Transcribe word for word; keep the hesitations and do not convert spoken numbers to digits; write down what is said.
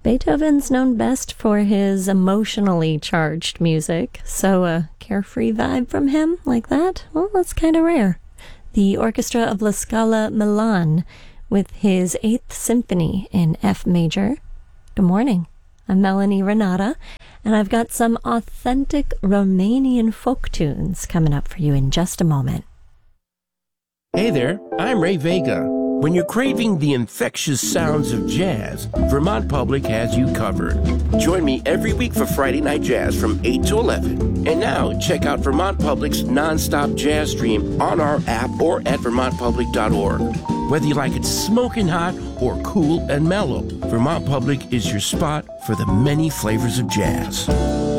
Beethoven's known best for his emotionally charged music, so a carefree vibe from him like that, well, that's kind of rare. The Orchestra of La Scala Milan with his Eighth Symphony in F major. Good morning. I'm Melanie Renata, and I've got some authentic Romanian folk tunes coming up for you in just a moment. Hey there, I'm Ray Vega. When you're craving the infectious sounds of jazz, Vermont Public has you covered. Join me every week for Friday Night Jazz from eight to eleven. And now, check out Vermont Public's nonstop jazz stream on our app or at vermont public dot org. Whether you like it smoking hot or cool and mellow, Vermont Public is your spot for the many flavors of jazz.